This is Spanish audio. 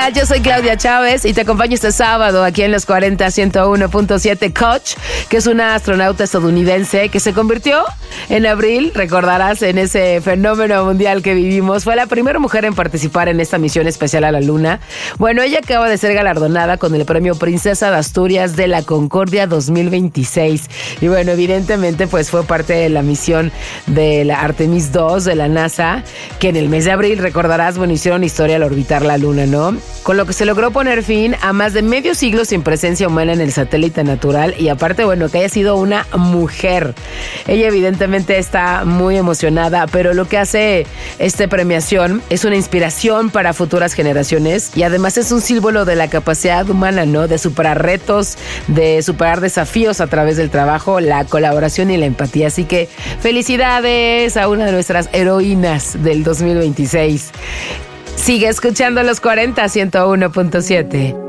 tal? Yo soy Claudia Chávez y te acompaño este sábado aquí en los 40 101.7. Koch, que es una astronauta estadounidense que se convirtió en abril, recordarás, en ese fenómeno mundial que vivimos. Fue la primera mujer en participar en esta misión especial a la Luna. Bueno, ella acaba de ser galardonada con el premio Princesa de Asturias de la Concordia 2026. Y bueno, evidentemente pues fue parte de la misión de la Artemis 2 de la NASA, que en el mes de abril, recordarás, bueno, hicieron historia al orbitar la Luna, ¿no? Con lo que se logró poner fin a más de medio siglo sin presencia humana en el satélite natural y aparte, bueno, que haya sido una mujer. Ella evidentemente está muy emocionada, pero lo que hace esta premiación es una inspiración para futuras generaciones y además es un símbolo de la capacidad humana, ¿no? De superar retos, de superar desafíos a través del trabajo, la colaboración y la empatía. Así que felicidades a una de nuestras heroínas del 2026. Sigue escuchando los 40 101.7.